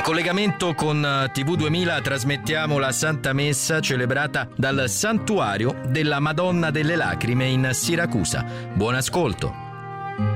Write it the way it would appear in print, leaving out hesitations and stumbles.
collegamento con TV2000 trasmettiamo la Santa Messa celebrata dal Santuario della Madonna delle Lacrime in Siracusa. Buon ascolto.